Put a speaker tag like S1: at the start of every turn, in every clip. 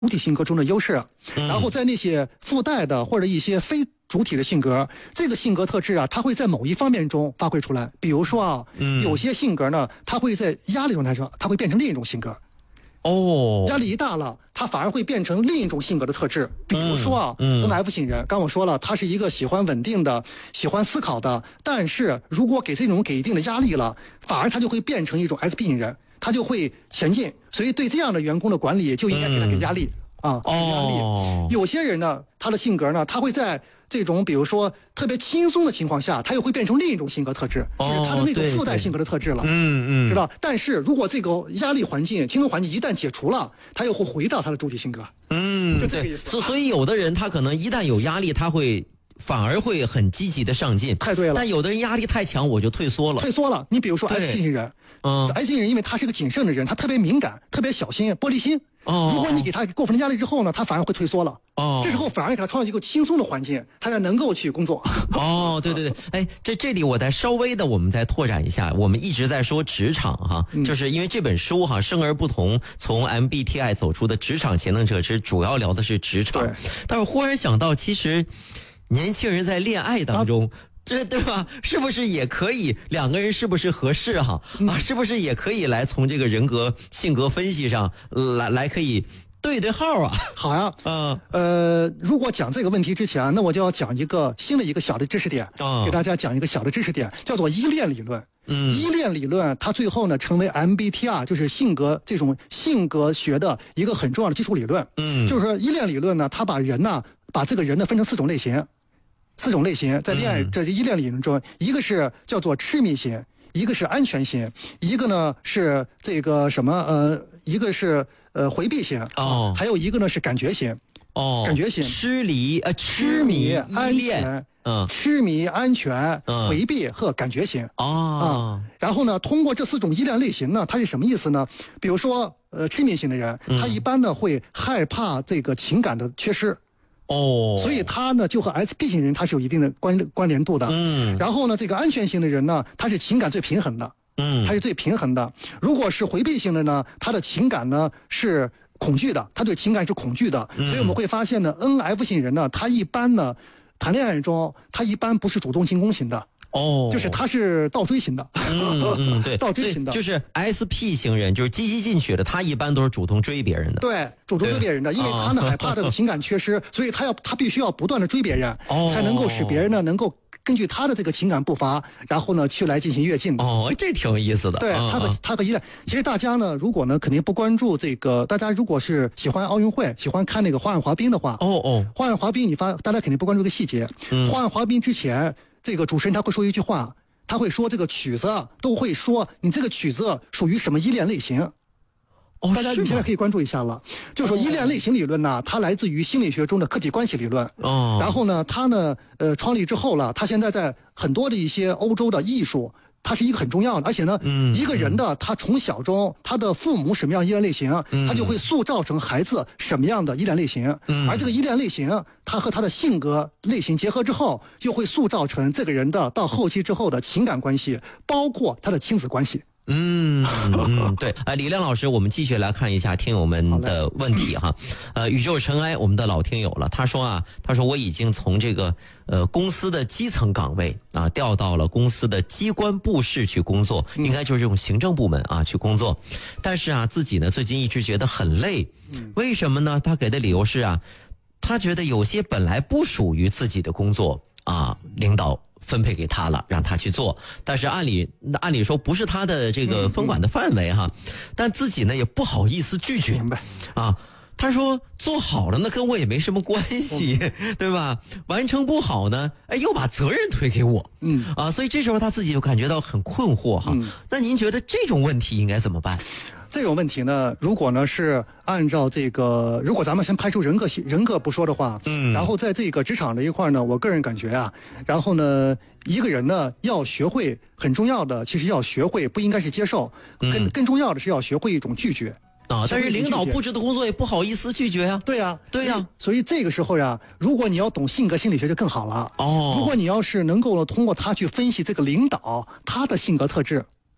S1: 主体性格中的优势，然后在那些附带的或者一些非主体的性格，这个性格特质啊，它会在某一方面中发挥出来。比如说啊，有些性格呢，它会在压力状态上，它会变成另一种性格。压力一大了，它反而会变成另一种性格的特质。比如说啊，NF 型人，刚我说了，他是一个喜欢稳定的、喜欢思考的，但是如果给一定的压力了，反而他就会变成一种 SP 型人，他就会前进。所以对这样的员工的管理，就应该给他给压力。给压力。有些人呢，他的性格呢，他会在这种比如说特别轻松的情况下，他又会变成另一种性格特质，就是他的那种附带性格的特质了。知道？但是如果这个压力环境、轻松环境一旦解除了，他又会回到他的主体性格。就这个意思。
S2: 所以有的人他可能一旦有压力，他会反而会很积极的上进。
S1: 太对了。
S2: 但有的人压力太强，我就退缩了。
S1: 你比如说 S 型人，S 型人因为他是个谨慎的人，他特别敏感、特别小心、玻璃心。如果你给他过分的压力之后呢，他反而会退缩了。这时候反而给他创造一个轻松的环境，他才能够去工作。
S2: 对，哎，这里我再稍微的我们再拓展一下，我们一直在说职场哈，就是因为这本书哈，生而不同，从 MBTI 走出的职场潜能者之主要聊的是职场。但是忽然想到，其实年轻人在恋爱当中。这对吧？是不是也可以两个人是不是合适哈？是不是也可以来从这个人格性格分析上来可以对号啊？
S1: 好呀，如果讲这个问题之前，那我就要讲一个新的一个小的知识点，给大家讲一个小的知识点，叫做依恋理论。依恋理论它最后呢成为 MBTI 就是这种性格学的一个很重要的基础理论。就是说依恋理论呢，它把这个人呢分成4种类型。在恋爱这依恋理论中，一个是叫做痴迷型，一个是安全型，一个呢是这个一个是回避型，还有一个呢是感觉型。感觉型，
S2: 痴迷、
S1: 安全，痴迷、安全、回避和感觉型。然后呢，通过这4种依恋类型呢，它是什么意思呢？比如说痴迷型的人，他一般呢会害怕这个情感的缺失。所以他呢就和 SP 型人他是有一定的关联度的。然后呢，这个安全型的人呢，他是情感最平衡的。他是最平衡的。如果是回避型的呢，他的情感呢是恐惧的，他对情感是恐惧的。所以我们会发现呢 ，NF 型人呢，他一般呢谈恋爱中，他一般不是主动进攻型的。就是他是倒追型的。
S2: 对，
S1: 倒追型的。
S2: 就是 SP 型人，就是积极进取的，他一般都是主动追别人的。
S1: 对，主动追别人的，因为他呢害怕这个情感缺失，所以他必须要不断的追别人，才能够使别人呢能够根据他的这个情感步伐，然后呢去来进行跃进的。
S2: 这挺有意思的。
S1: 对，他和依赖。其实大家呢，如果呢肯定不关注这个，大家如果是喜欢奥运会，喜欢看那个花样滑冰的话，花样滑冰大家肯定不关注一个细节。花样滑冰之前，这个主持人他会说一句话，他会说这个曲子都会说你这个曲子属于什么依恋类型。大家你现在可以关注一下了。就是说依恋类型理论呢，它来自于心理学中的客体关系理论。然后呢，它呢创立之后了，它现在在很多的一些欧洲的艺术，它是一个很重要的。而且呢，一个人的他从小中他的父母什么样依恋类型，他就会塑造成孩子什么样的依恋类型。而这个依恋类型，他和他的性格类型结合之后，就会塑造成这个人的到后期之后的情感关系，包括他的亲子关系。
S2: 对。李亮老师，我们继续来看一下听友们的问题哈。宇宙尘埃，我们的老听友了，他说我已经从这个公司的基层岗位调到了公司的机关部室去工作，应该就是这种行政部门去工作。但是自己呢最近一直觉得很累。为什么呢？他给的理由是他觉得有些本来不属于自己的工作领导分配给他了，让他去做，但是按理说不是他的这个分管的范围但自己呢也不好意思拒绝。
S1: 明白
S2: 他说做好了呢跟我也没什么关系，对吧？完成不好呢又把责任推给我。所以这时候他自己就感觉到很困惑那您觉得这种问题应该怎么办？
S1: 这种问题呢，如果呢是按照这个，如果咱们先排除人格不说的话，然后在这个职场这一块呢，我个人感觉然后呢，一个人呢要学会很重要的，其实要学会不应该是接受，更重要的是要学会一种拒绝。
S2: 但是领导布置的工作也不好意思拒绝呀。
S1: 对呀。所以这个时候如果你要懂性格心理学就更好了。如果你要是能够通过他去分析这个领导他的性格特质。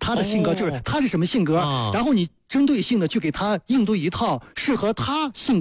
S1: 他的性格就是他是什么性格，然后你针对性的去给他应对一套适合他性格